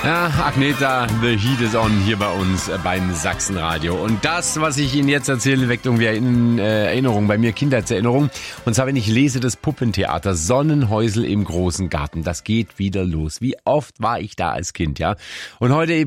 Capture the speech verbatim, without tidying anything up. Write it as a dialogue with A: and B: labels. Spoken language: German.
A: Ja, Agneta, the heat is on hier bei uns äh, beim Sachsenradio. Und das, was ich Ihnen jetzt erzähle, weckt irgendwie in, äh, Erinnerung, bei mir Kindheitserinnerung. Und zwar, wenn ich lese das Puppentheater Sonnenhäusl im großen Garten. Das geht wieder los. Wie oft war ich da als Kind, ja? Und heute eben